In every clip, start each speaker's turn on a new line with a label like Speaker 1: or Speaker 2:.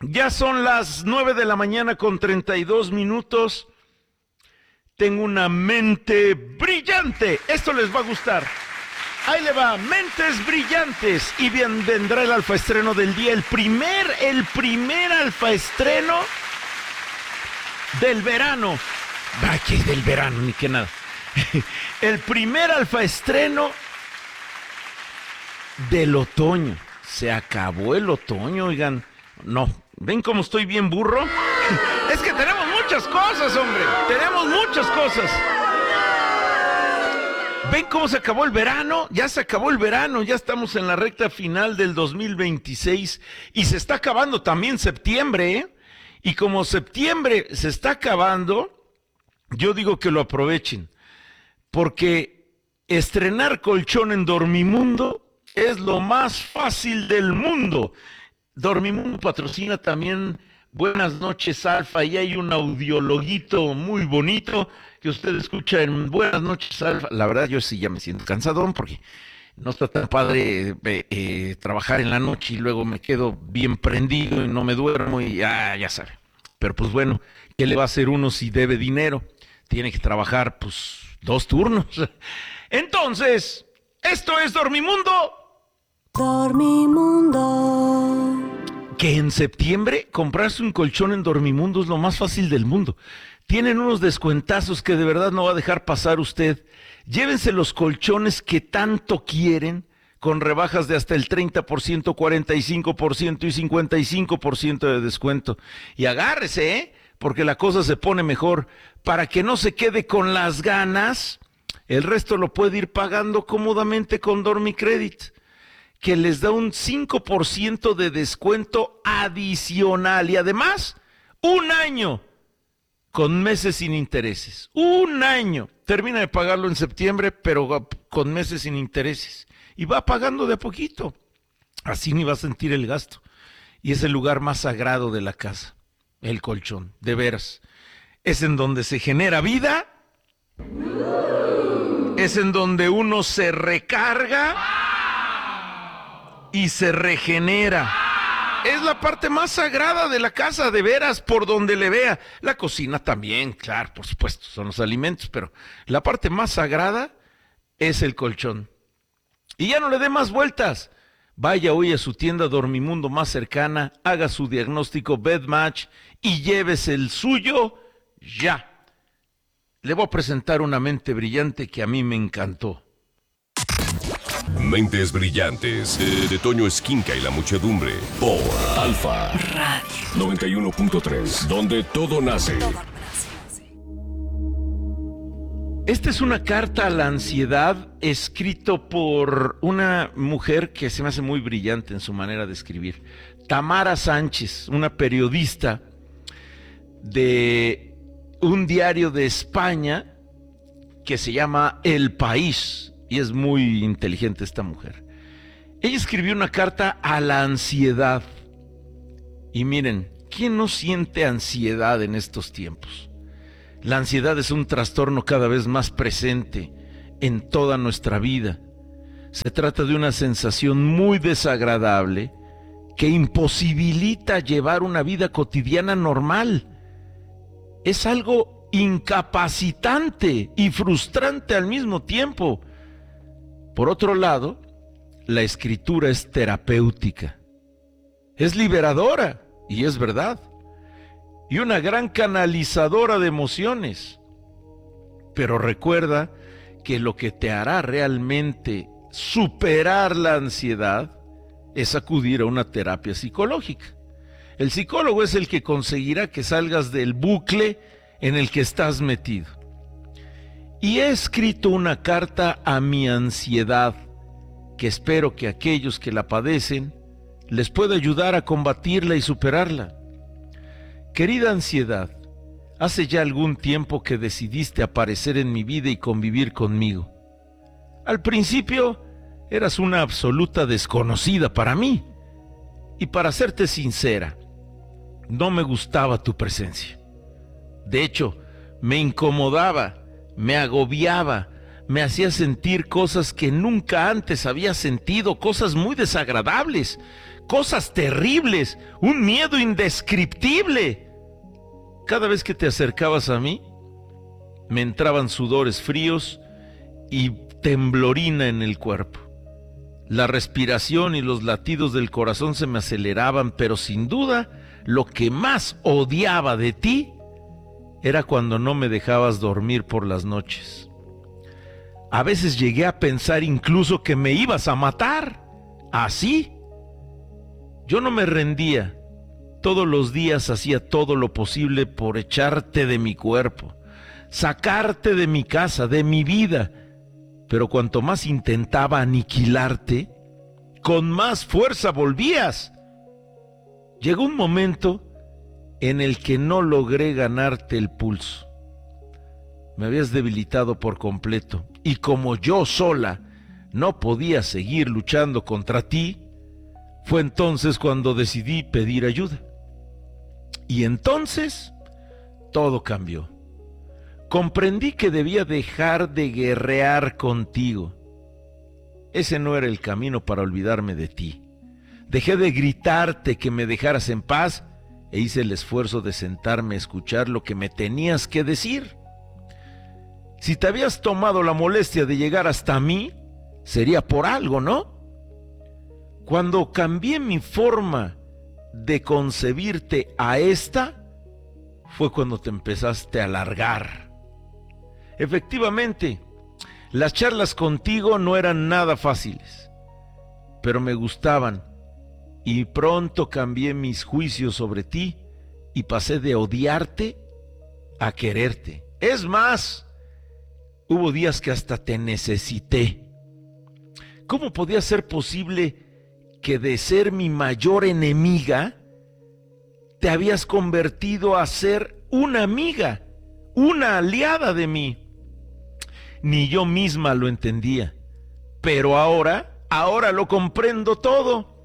Speaker 1: Ya son las 9 de la mañana con 32 minutos. Tengo una mente brillante. Esto les va a gustar. Ahí le va, mentes brillantes. Y bien vendrá el alfaestreno del día. El primer alfaestreno del verano. Ay, ¿qué es del verano? Ni que nada. El primer alfaestreno del otoño. Se acabó el otoño, oigan. No, ¿ven cómo estoy bien burro? Es que tenemos muchas cosas, hombre. Tenemos muchas cosas. ¿Ven cómo se acabó el verano? Ya se acabó el verano, ya estamos en la recta final del 2026 y se está acabando también septiembre, ¿eh? Y como septiembre se está acabando, yo digo que lo aprovechen, porque estrenar colchón en Dormimundo es lo más fácil del mundo. Dormimundo patrocina también Buenas noches, Alfa, y hay un audiologuito muy bonito que usted escucha en Buenas noches, Alfa. La verdad, yo sí ya me siento cansadón porque no está tan padre trabajar en la noche y luego me quedo bien prendido y no me duermo y ya sabe. Pero pues bueno, ¿qué le va a hacer uno si debe dinero? Tiene que trabajar pues 2 turnos. Entonces, esto es Dormimundo.
Speaker 2: Dormimundo.
Speaker 1: Que en septiembre comprarse un colchón en Dormimundo es lo más fácil del mundo. Tienen unos descuentazos que de verdad no va a dejar pasar usted. Llévense los colchones que tanto quieren, con rebajas de hasta el 30%, 45% y 55% de descuento. Y agárrese, porque la cosa se pone mejor. Para que no se quede con las ganas, el resto lo puede ir pagando cómodamente con Dormicredit, que les da un 5% de descuento adicional y además 1 año con meses sin intereses. 1 año. Termina de pagarlo en septiembre, pero con meses sin intereses. Y va pagando de a poquito. Así ni va a sentir el gasto. Y es el lugar más sagrado de la casa, el colchón, de veras. Es en donde se genera vida. Es en donde uno se recarga y se regenera. Es la parte más sagrada de la casa, de veras, por donde le vea. La cocina también, claro, por supuesto, son los alimentos, pero la parte más sagrada es el colchón. Y ya no le dé más vueltas. Vaya hoy a su tienda Dormimundo más cercana, haga su diagnóstico BedMatch y llévese el suyo ya. Le voy a presentar una mente brillante que a mí me encantó.
Speaker 3: Mentes brillantes de Toño Esquinca y la muchedumbre por Alfa Radio 91.3, donde todo nace.
Speaker 1: Esta es una carta a la ansiedad escrito por una mujer que se me hace muy brillante en su manera de escribir. Tamara Sánchez, una periodista de un diario de España que se llama El País. Y es muy inteligente esta mujer. Ella escribió una carta a la ansiedad. Y miren, ¿quién no siente ansiedad en estos tiempos? La ansiedad es un trastorno cada vez más presente en toda nuestra vida. Se trata de una sensación muy desagradable que imposibilita llevar una vida cotidiana normal. Es algo incapacitante y frustrante al mismo tiempo. Por otro lado, la escritura es terapéutica, es liberadora, y es verdad, y una gran canalizadora de emociones. Pero recuerda que lo que te hará realmente superar la ansiedad es acudir a una terapia psicológica. El psicólogo es el que conseguirá que salgas del bucle en el que estás metido. Y he escrito una carta a mi ansiedad, que espero que aquellos que la padecen les pueda ayudar a combatirla y superarla. Querida ansiedad, hace ya algún tiempo que decidiste aparecer en mi vida y convivir conmigo. Al principio eras una absoluta desconocida para mí, y para serte sincera, no me gustaba tu presencia. De hecho, me incomodaba, me agobiaba, me hacía sentir cosas que nunca antes había sentido, cosas muy desagradables, cosas terribles, un miedo indescriptible. Cada vez que te acercabas a mí, me entraban sudores fríos y temblorina en el cuerpo. La respiración y los latidos del corazón se me aceleraban, pero sin duda, lo que más odiaba de ti era cuando no me dejabas dormir por las noches. A veces llegué a pensar incluso que me ibas a matar. ¿Así? Yo no me rendía. Todos los días hacía todo lo posible por echarte de mi cuerpo, sacarte de mi casa, de mi vida. Pero cuanto más intentaba aniquilarte, con más fuerza volvías. Llegó un momento en el que no logré ganarte el pulso. Me habías debilitado por completo, y como yo sola no podía seguir luchando contra ti, fue entonces cuando decidí pedir ayuda. Y entonces todo cambió. Comprendí que debía dejar de guerrear contigo. Ese no era el camino para olvidarme de ti. Dejé de gritarte que me dejaras en paz e hice el esfuerzo de sentarme a escuchar lo que me tenías que decir. Si te habías tomado la molestia de llegar hasta mí, sería por algo, ¿no? Cuando cambié mi forma de concebirte a esta, fue cuando te empezaste a largar. Efectivamente, las charlas contigo no eran nada fáciles, pero me gustaban, y pronto cambié mis juicios sobre ti y pasé de odiarte a quererte. Es más, hubo días que hasta te necesité. ¿Cómo podía ser posible que de ser mi mayor enemiga, te habías convertido a ser una amiga, una aliada de mí? Ni yo misma lo entendía, pero ahora lo comprendo todo.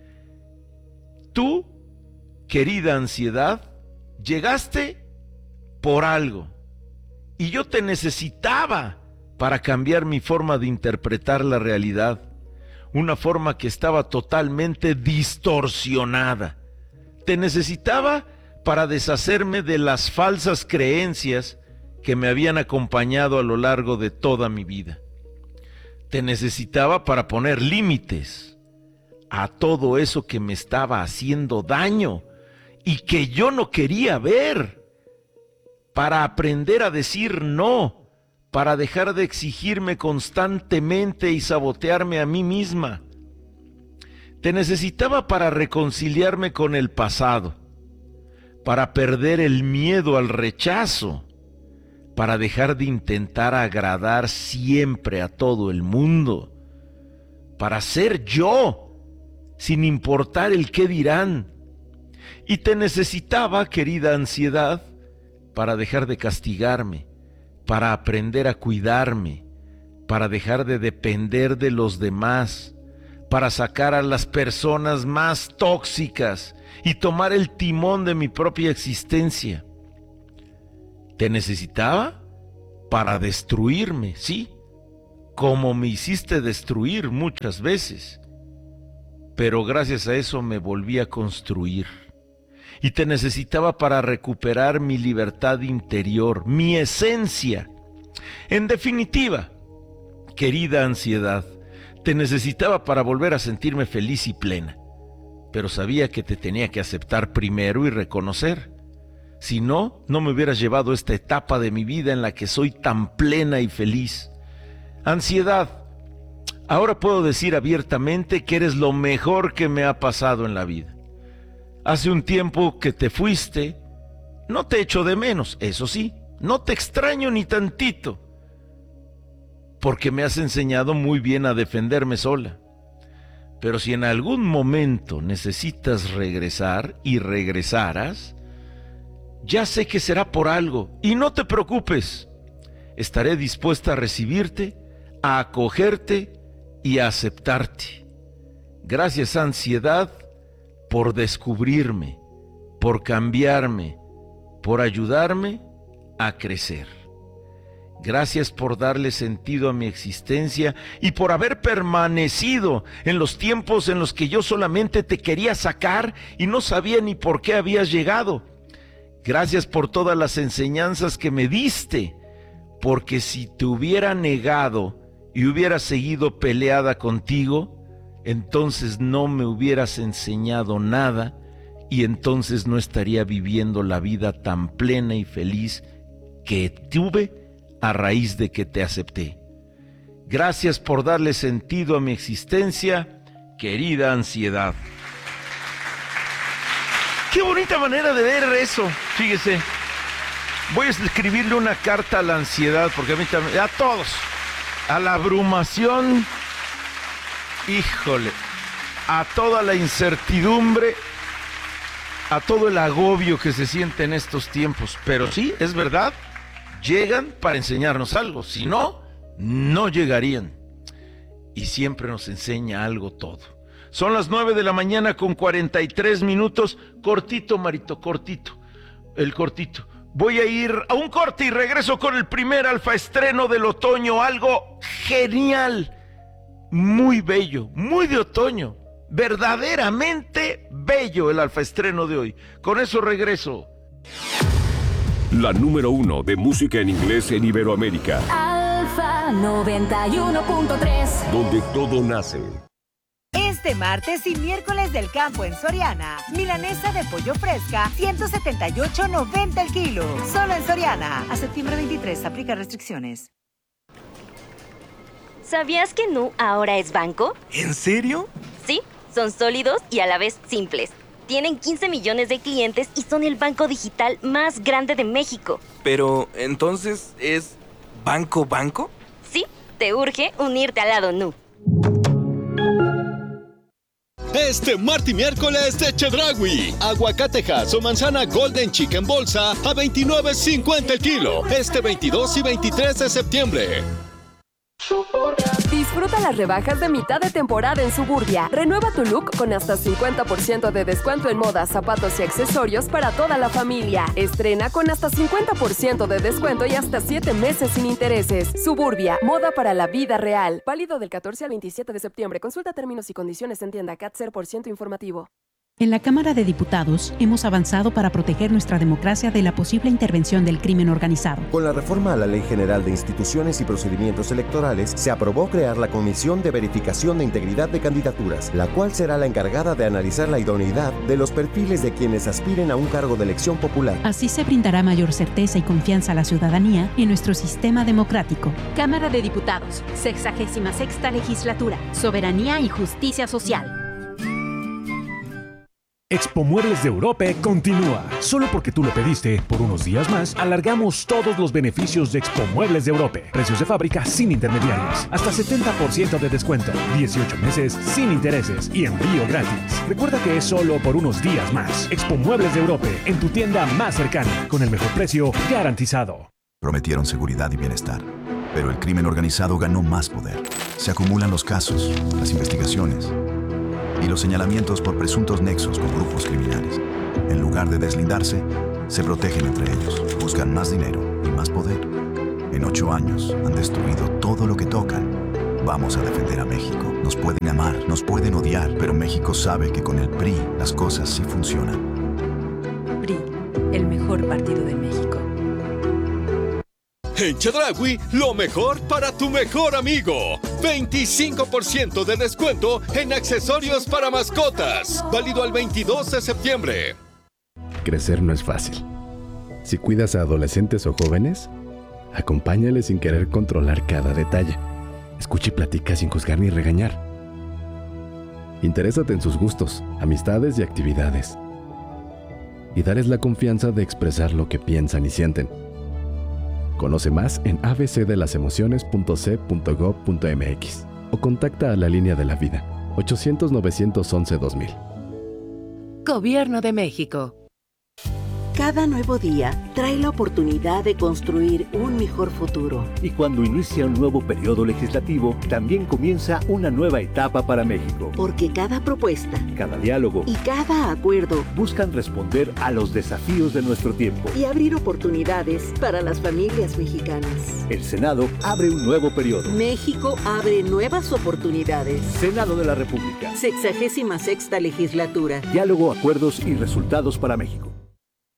Speaker 1: Tú, querida ansiedad, llegaste por algo, y yo te necesitaba para cambiar mi forma de interpretar la realidad, una forma que estaba totalmente distorsionada. Te necesitaba para deshacerme de las falsas creencias que me habían acompañado a lo largo de toda mi vida. Te necesitaba para poner límites a todo eso que me estaba haciendo daño y que yo no quería ver, para aprender a decir no, para dejar de exigirme constantemente y sabotearme a mí misma. Te necesitaba para reconciliarme con el pasado, para perder el miedo al rechazo, para dejar de intentar agradar siempre a todo el mundo, para ser yo, sin importar el qué dirán. Y te necesitaba, querida ansiedad, para dejar de castigarme, para aprender a cuidarme, para dejar de depender de los demás, para sacar a las personas más tóxicas y tomar el timón de mi propia existencia. Te necesitaba para destruirme, sí, como me hiciste destruir muchas veces, pero gracias a eso me volví a construir. Y te necesitaba para recuperar mi libertad interior, mi esencia. En definitiva, querida ansiedad, te necesitaba para volver a sentirme feliz y plena, pero sabía que te tenía que aceptar primero y reconocer. Si no, no me hubieras llevado a esta etapa de mi vida en la que soy tan plena y feliz. Ansiedad, ahora puedo decir abiertamente que eres lo mejor que me ha pasado en la vida. Hace un tiempo que te fuiste, no te echo de menos, eso sí, no te extraño ni tantito, porque me has enseñado muy bien a defenderme sola. Pero si en algún momento necesitas regresar y regresaras, ya sé que será por algo, y no te preocupes, estaré dispuesta a recibirte, a acogerte y a aceptarte. Gracias, ansiedad, por descubrirme, por cambiarme, por ayudarme a crecer. Gracias por darle sentido a mi existencia y por haber permanecido en los tiempos en los que yo solamente te quería sacar y no sabía ni por qué habías llegado. Gracias por todas las enseñanzas que me diste, porque si te hubiera negado y hubiera seguido peleada contigo, entonces no me hubieras enseñado nada y entonces no estaría viviendo la vida tan plena y feliz que tuve a raíz de que te acepté. Gracias por darle sentido a mi existencia, querida ansiedad. Qué bonita manera de ver eso, fíjese. Voy a escribirle una carta a la ansiedad, porque a mí también, a todos, a la abrumación, híjole, a toda la incertidumbre, a todo el agobio que se siente en estos tiempos. Pero sí, es verdad, llegan para enseñarnos algo, si no, no llegarían. Y siempre nos enseña algo todo. Son las 9 de la mañana con 43 minutos. Cortito, Marito, cortito. El cortito. Voy a ir a un corte y regreso con el primer alfa estreno del otoño. Algo genial. Muy bello, muy de otoño. Verdaderamente bello el alfa estreno de hoy. Con eso regreso.
Speaker 3: La número 1 de música en inglés en Iberoamérica.
Speaker 2: Alfa 91.3.
Speaker 3: Donde todo nace.
Speaker 4: Este martes y miércoles del campo en Soriana, milanesa de pollo fresca, 178.90 el kilo. Solo en Soriana. A septiembre 23, aplica restricciones.
Speaker 5: ¿Sabías que Nu ahora es banco?
Speaker 6: ¿En serio?
Speaker 5: Sí, son sólidos y a la vez simples. Tienen 15 millones de clientes y son el banco digital más grande de México.
Speaker 6: Pero, ¿entonces es banco?
Speaker 5: Sí, te urge unirte al lado Nu.
Speaker 7: Este martes y miércoles de Chedraui. Aguacatejas o manzana Golden Chicken en bolsa a $29.50 el kilo. Este 22 y 23 de septiembre.
Speaker 8: Disfruta las rebajas de mitad de temporada en Suburbia. Renueva tu look con hasta 50% de descuento en moda, zapatos y accesorios para toda la familia. Estrena con hasta 50% de descuento y hasta 7 meses sin intereses. Suburbia, moda para la vida real. Válido del 14 al 27 de septiembre. Consulta términos y condiciones en tienda CAT 0% informativo.
Speaker 9: En la Cámara de Diputados hemos avanzado para proteger nuestra democracia de la posible intervención del crimen organizado.
Speaker 10: Con la reforma a la Ley General de Instituciones y Procedimientos Electorales, se aprobó crear la Comisión de Verificación de Integridad de Candidaturas, la cual será la encargada de analizar la idoneidad de los perfiles de quienes aspiren a un cargo de elección popular.
Speaker 9: Así se brindará mayor certeza y confianza a la ciudadanía en nuestro sistema democrático.
Speaker 11: Cámara de Diputados, 66ª Legislatura, Soberanía y Justicia Social.
Speaker 12: Expo Muebles de Europe continúa. Solo porque tú lo pediste, por unos días más, alargamos todos los beneficios de Expo Muebles de Europe. Precios de fábrica sin intermediarios. Hasta 70% de descuento. 18 meses sin intereses y envío gratis. Recuerda que es solo por unos días más. Expo Muebles de Europe, en tu tienda más cercana, con el mejor precio garantizado.
Speaker 13: Prometieron seguridad y bienestar, pero el crimen organizado ganó más poder. Se acumulan los casos, las investigaciones y los señalamientos por presuntos nexos con grupos criminales. En lugar de deslindarse, se protegen entre ellos, buscan más dinero y más poder. En 8 años han destruido todo lo que tocan. Vamos a defender a México. Nos pueden amar, nos pueden odiar, pero México sabe que con el PRI las cosas sí funcionan.
Speaker 14: PRI, el mejor partido de México.
Speaker 7: En Chedraui, lo mejor para tu mejor amigo. 25% de descuento en accesorios para mascotas. Válido al 22 de septiembre.
Speaker 15: Crecer no es fácil. Si cuidas a adolescentes o jóvenes, acompáñales sin querer controlar cada detalle. Escucha y platica sin juzgar ni regañar. Interésate en sus gustos, amistades y actividades. Y dales la confianza de expresar lo que piensan y sienten. Conoce más en abcdelasemociones.c.gov.mx o contacta a la Línea de la Vida, 800-911-2000.
Speaker 16: Gobierno de México. Cada nuevo día trae la oportunidad de construir un mejor futuro.
Speaker 17: Y cuando inicia un nuevo periodo legislativo, también comienza una nueva etapa para México.
Speaker 16: Porque cada propuesta,
Speaker 17: cada diálogo
Speaker 16: y cada acuerdo
Speaker 17: buscan responder a los desafíos de nuestro tiempo
Speaker 16: y abrir oportunidades para las familias mexicanas.
Speaker 17: El Senado abre un nuevo periodo.
Speaker 16: México abre nuevas oportunidades.
Speaker 17: Senado de la República.
Speaker 16: 66ª legislatura.
Speaker 17: Diálogo, acuerdos y resultados para México.